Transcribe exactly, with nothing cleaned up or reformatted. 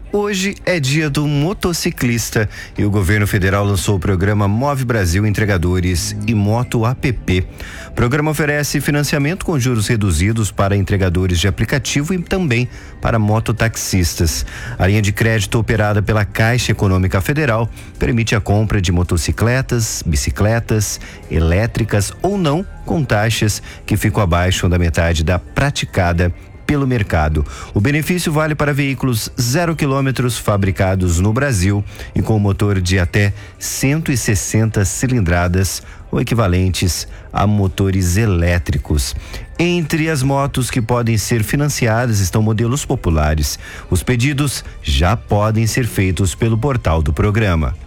Hoje é dia do motociclista e o governo federal lançou o programa Move Brasil Entregadores e Moto App. O programa oferece financiamento com juros reduzidos para entregadores de aplicativo e também para mototaxistas. A linha de crédito operada pela Caixa Econômica Federal permite a compra de motocicletas, bicicletas, elétricas ou não, com taxas que ficam abaixo da metade da praticada pelo mercado. O benefício vale para veículos zero quilômetros fabricados no Brasil e com motor de até cento e sessenta cilindradas ou equivalentes a motores elétricos. Entre as motos que podem ser financiadas estão modelos populares. Os pedidos já podem ser feitos pelo portal do programa.